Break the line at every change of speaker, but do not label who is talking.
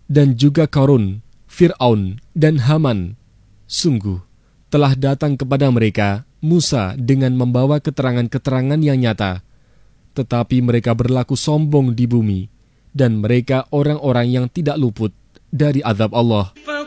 dan juga Qarun, Fir'aun, dan Haman. Sungguh, telah datang kepada mereka Musa dengan membawa keterangan-keterangan yang nyata. Tetapi mereka berlaku sombong di bumi, dan mereka orang-orang yang tidak luput dari azab Allah.